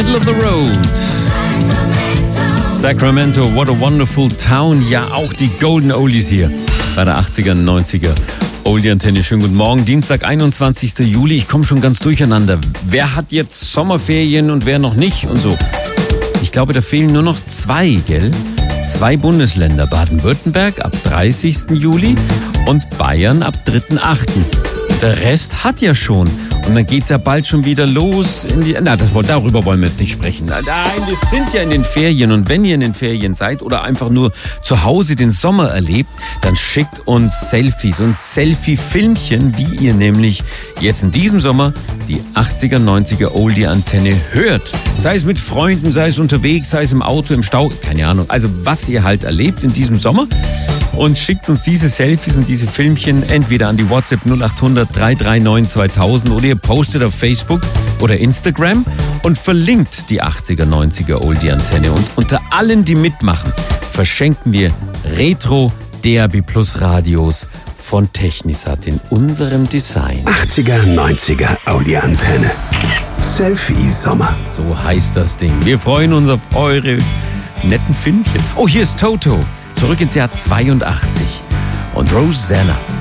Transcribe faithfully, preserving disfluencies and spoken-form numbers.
Middle of the Road. Sacramento, what a wonderful town. Ja, auch die Golden Oldies hier bei der achtziger, neunziger Oldie-Antenne. Schönen guten Morgen. Dienstag, einundzwanzigster Juli. Ich komme schon ganz durcheinander. Wer hat jetzt Sommerferien und wer noch nicht und so? Ich glaube, da fehlen nur noch zwei, gell? Zwei Bundesländer. Baden-Württemberg ab dreißigsten Juli und Bayern ab dritten achten Der Rest hat ja schon. Und dann geht's ja bald schon wieder los in die... Na, das, darüber wollen wir jetzt nicht sprechen. Nein, wir sind ja in den Ferien. Und wenn ihr in den Ferien seid oder einfach nur zu Hause den Sommer erlebt, dann schickt uns Selfies und Selfie-Filmchen, wie ihr nämlich jetzt in diesem Sommer die achtziger, neunziger Oldie-Antenne hört. Sei es mit Freunden, sei es unterwegs, sei es im Auto, im Stau, keine Ahnung. Also was ihr halt erlebt in diesem Sommer. Und schickt uns diese Selfies und diese Filmchen entweder an die WhatsApp null acht hundert, drei drei neun, zweitausend oder ihr postet auf Facebook oder Instagram und verlinkt die achtziger, neunziger Oldie-Antenne. Und unter allen, die mitmachen, verschenken wir Retro D A B Plus Radios von Technisat in unserem Design. achtziger, neunziger Oldie-Antenne. Selfie-Sommer. So heißt das Ding. Wir freuen uns auf eure netten Filmchen. Oh, hier ist Toto. Zurück ins Jahr zweiundachtzig und Rosanna.